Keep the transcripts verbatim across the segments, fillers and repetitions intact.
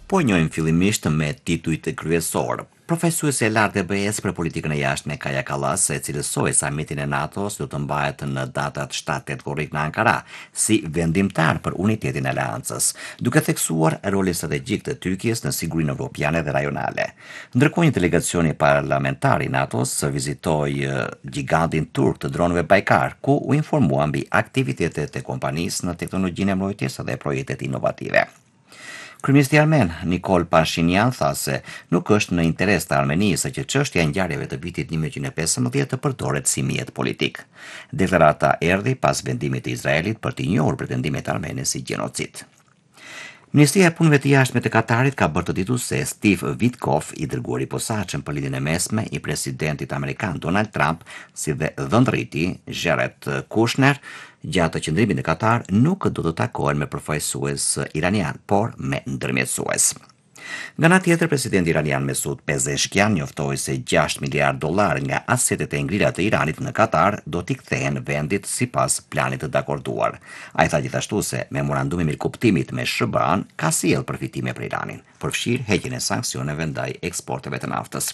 Po njohim fillimisht me titujt kryesor. Profesuese e lartë e B E S për politikën e jashtme Kaja Kallas e cilësoi samitin e NATO-s do të mbahet në datat shtatë tetë korrik në Ankara, si vendimtar për unitetin e aleancës, duke theksuar rolin strategjik të Tyrkisë në sigurinë evropiane dhe rajonale. Ndërkohë një delegacion parlamentar i NATO-s vizitoi gigantin turk të dronëve Baykar, ku u informua mbi aktivitetet e kompanisë në teknologjinë e mbrojtjes dhe projektet inovative. Kryeministri armen Nikol Pashinyan tha se nuk është në interes të Armenisë që çështja e ngjarjeve të vitit një mijë e pesëmbëdhjetë të përdoret si mjet politik. Deklarata erdhi pas vendimit të Izraelit për të njohur pretendimet armene si gjenocid. Ministria e Punëve të Jashtme të Katarit ka bërë të ditur se Steve Witkoff, i dërguari i posaçëm për lidhjen e mesme i presidentit amerikan Donald Trump, si dhe dhëndriti Jared Kushner, gjatë qëndrimit në Katar, nuk do të takohen me përfaqësues iranian, por me ndërmjetësues. Nga ana tjetër, presidenti iranian Mesud Pezeshkian njoftoi se gjashtë miliardë dollar nga asetet e ngrira të Iranit në Katar do t'i kthehen vendit sipas planit të dakorduar. Ai tha gjithashtu se memorandumi mirëkuptimit me S B A-n ka sjellë përfitime për Iranin, përfshirë heqjen e sanksioneve ndaj eksporteve të naftës.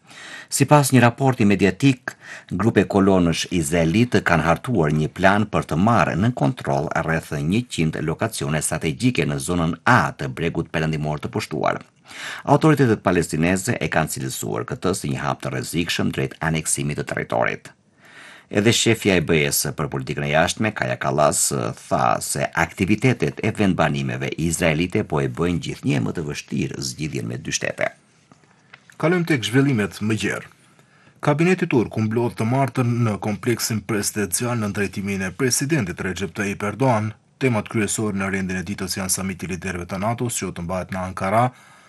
Sipas një raporti mediatik, grupe kolonësh izraelite kanë hartuar një plan për të marrë në kontroll rreth njëqind lokacione strategjike në zonën A të bregut perëndimor të pushtuar. Autoritetet palestineze e kanë cilësuar këtë si një hap të rrezikshëm drejt aneksimit të territorit. Edhe shefja e B E S për politikën e jashtme, Kaja Kallas, tha se aktivitetet e vendbanimeve izraelite po e bëjnë gjithnjë më të vështirë zgjidhjen me dy shtete. Kalojmë tek zhvillimet më gjerë. Kabineti turk u mblodh të martën në kompleksin presidencial në drejtimin e presidentit Recep Tayyip Erdogan. Temat kryesore në rendin e ditës janë samiti i liderëve të NATO-s që të mbahet në Ankara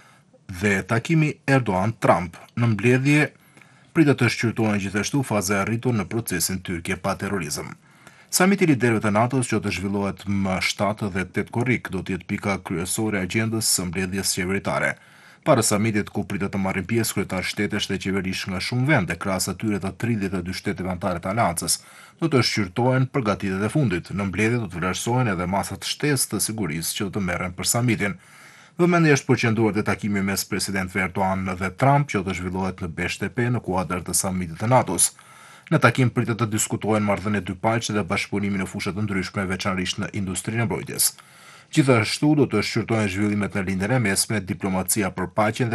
dhe takimi Erdogan-Trump. Në mbledhje pritet të shqyrtohen gjithashtu faza e arritur në procesin Tyrkie pa terrorizëm. Samiti i liderëve të NATO-s që të zhvillohet më shtatë dhe tetë korrik do të jetë pika kryesore e agjendës së mbledhjes qeveritare. Para samitit ku pritet të marrin pjesë kryetar shtetesh dhe qeverish nga shumë vende, krahas atyre të tridhjetë e dy shteteve anëtare të aleancës, do të shqyrtohen përgatitjet e fundit. Në mbledhje do të vlerësohen edhe masat shtesë të sigurisë që do të merren për samitin. Vëmendja është përqendruar te takimi mes presidentëve Erdogan dhe Trump që do të zhvillohet në Beshtepe në kuadër të samitit të NATO-s. Në takim pritet të diskutohen marrëdhënie dypaqe dhe bashkëpunimi në fusha të ndryshme, veçanërisht në industrinë e mbrojtjes. Gjithashtu do të shqyrtohen zhvillimet në lindjen e mesme, diplomacia për paqen